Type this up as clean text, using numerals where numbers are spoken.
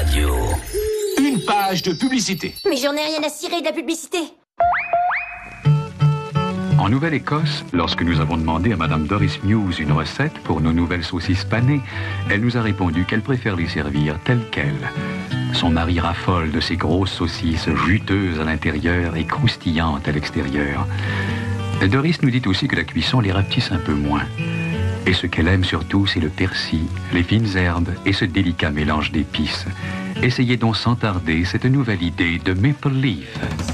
radio. Une page de publicité. Mais j'en ai rien à cirer de la publicité. En Nouvelle-Écosse, lorsque nous avons demandé à Madame Doris Muse une recette pour nos nouvelles saucisses panées, elle nous a répondu qu'elle préfère les servir telles quelles. Son mari raffole de ces grosses saucisses juteuses à l'intérieur et croustillantes à l'extérieur. Doris nous dit aussi que la cuisson les rapetisse un peu moins. Et ce qu'elle aime surtout, c'est le persil, les fines herbes et ce délicat mélange d'épices. Essayez donc sans tarder cette nouvelle idée de Maple Leaf.